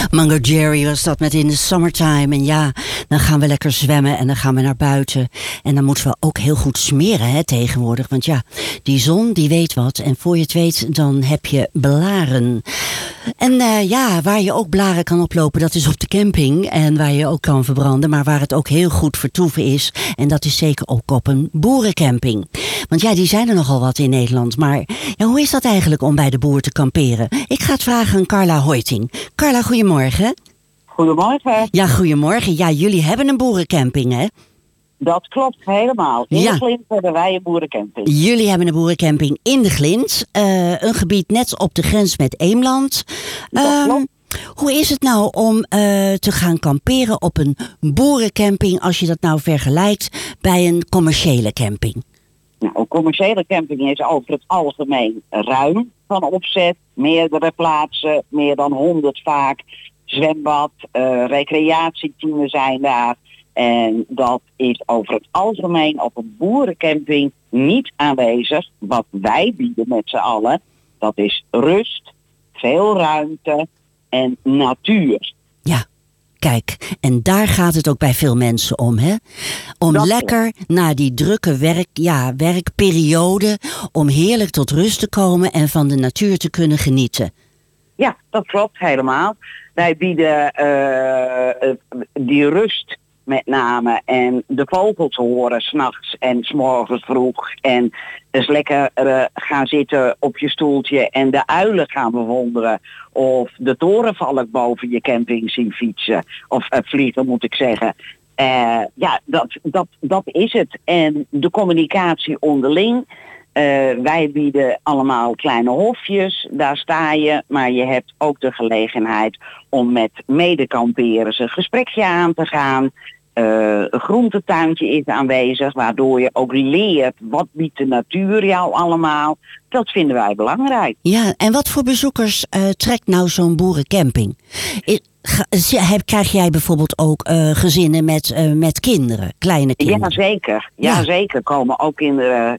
Mango Jerry was dat met In the Summertime. En ja, dan gaan we lekker zwemmen en dan gaan we naar buiten. En dan moeten we ook heel goed smeren tegenwoordig. Want ja, die zon die weet wat. En voor je het weet, dan heb je blaren. En waar je ook blaren kan oplopen, dat is op de camping. En waar je ook kan verbranden. Maar waar het ook heel goed vertoeven is. En dat is zeker ook op een boerencamping. Want ja, die zijn er nogal wat in Nederland. Maar ja, hoe is dat eigenlijk om bij de boer te kamperen? Ik ga het vragen aan Carla Hoiting. Carla, goedemorgen. Goedemorgen. Ja, goedemorgen. Ja, jullie hebben een boerencamping, hè? Dat klopt helemaal. In de Glint hebben wij een boerencamping. Jullie hebben een boerencamping in de Glint. Een gebied net op de grens met Eemland. Dat klopt. Hoe is het nou om te gaan kamperen op een boerencamping als je dat nou vergelijkt bij een commerciële camping? Nou, een commerciële camping is over het algemeen ruim van opzet. Meerdere plaatsen, meer dan 100 vaak. Zwembad, recreatieteams zijn daar. En dat is over het algemeen op een boerencamping niet aanwezig. Wat wij bieden met z'n allen, dat is rust, veel ruimte en natuur. Ja, kijk, en daar gaat het ook bij veel mensen om, hè? Om dat lekker na die drukke werkperiode, om heerlijk tot rust te komen en van de natuur te kunnen genieten. Ja, dat klopt helemaal. Wij bieden die rust met name en de vogels horen 's nachts en 's morgens vroeg. En dus lekker gaan zitten op je stoeltje en de uilen gaan bewonderen. Of de torenvalk boven je camping zien fietsen. Of vliegen moet ik zeggen. Dat is het. En de communicatie onderling. Wij bieden allemaal kleine hofjes, daar sta je, maar je hebt ook de gelegenheid om met medekamperers een gesprekje aan te gaan. Een groentetuintje is aanwezig, waardoor je ook leert wat biedt de natuur jou allemaal. Dat vinden wij belangrijk. Ja, en wat voor bezoekers trekt nou zo'n boerencamping? Krijg jij bijvoorbeeld ook gezinnen met kinderen, kleine kinderen? Ja, zeker. Komen ook kinderen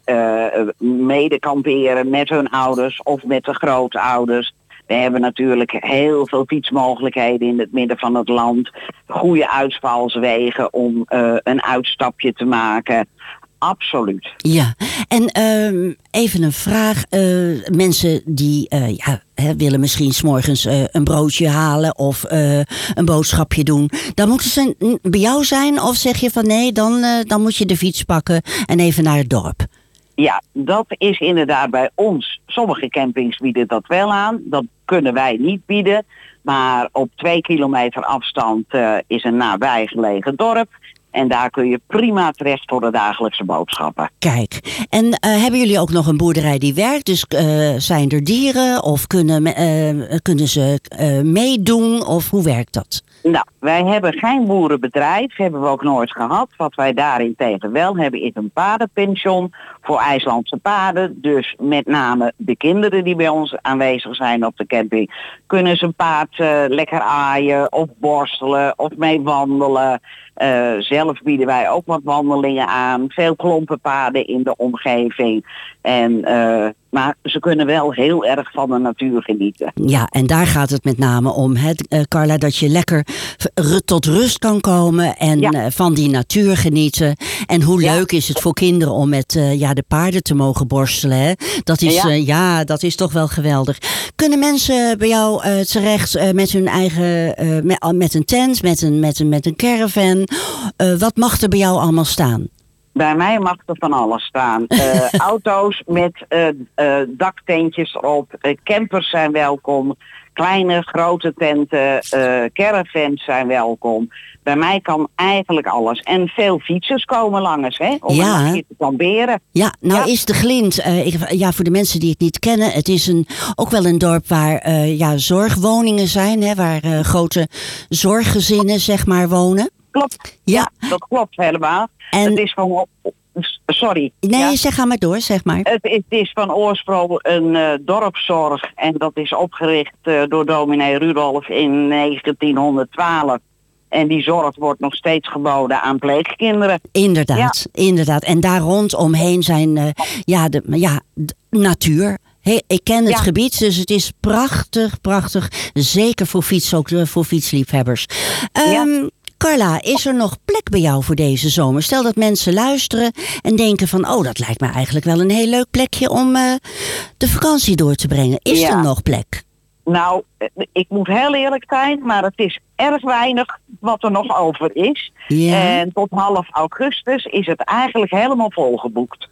mede kamperen met hun ouders of met de grootouders. We hebben natuurlijk heel veel fietsmogelijkheden in het midden van het land. Goede uitvalswegen om een uitstapje te maken. Absoluut. Ja, en even een vraag. Mensen die willen misschien 's morgens een broodje halen of een boodschapje doen. Dan moeten ze bij jou zijn of zeg je van nee, dan moet je de fiets pakken en even naar het dorp? Ja, dat is inderdaad bij ons. Sommige campings bieden dat wel aan. Dat kunnen wij niet bieden. Maar op 2 kilometer afstand is een nabijgelegen dorp. En daar kun je prima terecht voor de dagelijkse boodschappen. Kijk, en hebben jullie ook nog een boerderij die werkt? Dus zijn er dieren of kunnen ze meedoen of hoe werkt dat? Nou, wij hebben geen boerenbedrijf, hebben we ook nooit gehad. Wat wij daarentegen wel hebben is een paardenpension voor IJslandse paarden. Dus met name de kinderen die bij ons aanwezig zijn op de camping, kunnen ze een paard lekker aaien of borstelen of mee wandelen. Zelf bieden wij ook wat wandelingen aan. Veel klompenpaden in de omgeving. Maar ze kunnen wel heel erg van de natuur genieten. Ja, en daar gaat het met name om, Carla, dat je lekker tot rust kan komen en van die natuur genieten. En hoe leuk is het voor kinderen om met de paarden te mogen borstelen, hè? Dat is, dat is toch wel geweldig. Kunnen mensen bij jou terecht met hun eigen, met een tent, met een caravan? Wat mag er bij jou allemaal staan? Bij mij mag er van alles staan. Auto's met daktentjes erop. Campers zijn welkom. Kleine, grote tenten. Caravans zijn welkom. Bij mij kan eigenlijk alles. En veel fietsers komen langs, hè? Om een nachtje te kamperen. Ja, is de Glint. Voor de mensen die het niet kennen. Het is ook wel een dorp waar zorgwoningen zijn. Hè, waar grote zorggezinnen, zeg maar, wonen. Klopt. Ja, dat klopt helemaal. En het is van... Sorry. Nee, ga maar door, zeg maar. Het is van oorsprong een dorpszorg en dat is opgericht door dominee Rudolf in 1912. En die zorg wordt nog steeds geboden aan pleegkinderen. Inderdaad. En daar rondomheen zijn de natuur. Ik ken het gebied, dus het is prachtig, prachtig. Zeker voor ook voor fietsliefhebbers. Carla, is er nog plek bij jou voor deze zomer? Stel dat mensen luisteren en denken van... dat lijkt me eigenlijk wel een heel leuk plekje om de vakantie door te brengen. Is er nog plek? Nou, ik moet heel eerlijk zijn, maar het is erg weinig wat er nog over is. Ja. En tot half augustus is het eigenlijk helemaal volgeboekt.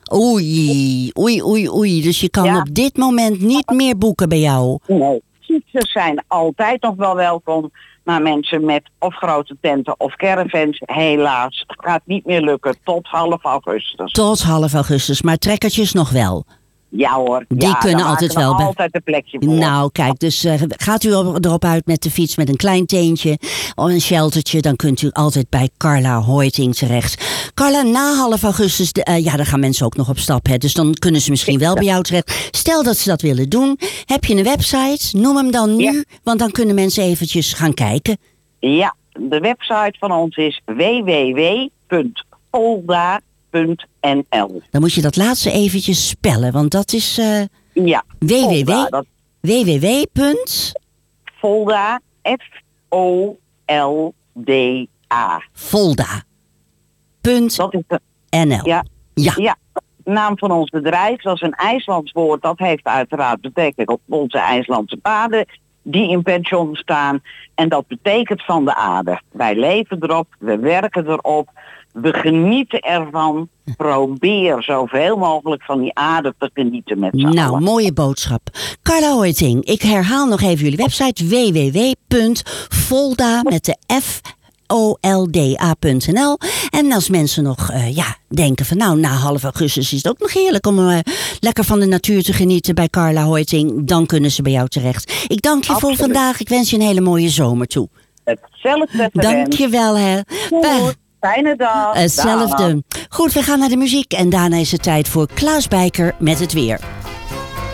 Oei. Dus je kan op dit moment niet meer boeken bij jou? Nee, fietsers zijn altijd nog wel welkom. Maar mensen met of grote tenten of caravans, helaas, gaat niet meer lukken tot half augustus. Tot half augustus, maar trekkertjes nog wel? Ja hoor. Die kunnen altijd wel. Altijd een plekje voor. Nou kijk, dus gaat u erop uit met de fiets met een klein teentje of een sheltertje, dan kunt u altijd bij Carla Hoiting terecht. Carla, na half augustus, dan gaan mensen ook nog op stap. Hè, dus dan kunnen ze misschien wel bij jou terecht. Stel dat ze dat willen doen. Heb je een website? Noem hem dan nu, want dan kunnen mensen eventjes gaan kijken. Ja, de website van ons is www.folda.nl. Dan moet je dat laatste eventjes spellen, want dat is www.folda, Folda. Folda.nl. Ja, naam van ons bedrijf, dat is een IJslands woord, dat heeft uiteraard betekend op onze IJslandse paden die in pension staan. En dat betekent van de aarde. Wij leven erop, we werken erop. We genieten ervan. Probeer zoveel mogelijk van die aarde te genieten met z'n allen. Nou, mooie boodschap. Carla Hoiting, ik herhaal nog even jullie website. www.folda met de FOLDA.nl. En als mensen nog denken van na half augustus is het ook nog heerlijk om lekker van de natuur te genieten bij Carla Hoiting, dan kunnen ze bij jou terecht. Ik dank je voor vandaag. Ik wens je een hele mooie zomer toe. Hetzelfde. Dank je wel, hè. Fijne dag. Hetzelfde. Goed, we gaan naar de muziek en daarna is het tijd voor Klaas Bijker met het weer.